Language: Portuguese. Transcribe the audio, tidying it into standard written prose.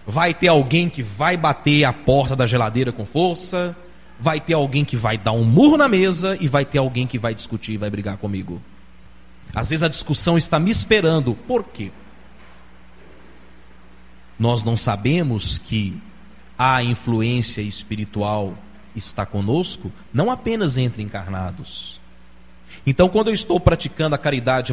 Vai ter alguém que vai bater a porta da geladeira com força, vai ter alguém que vai dar um murro na mesa e vai ter alguém que vai discutir e vai brigar comigo. Às vezes a discussão está me esperando. Por quê? Nós não sabemos que a influência espiritual está conosco, não apenas entre encarnados. Então, quando eu estou praticando a caridade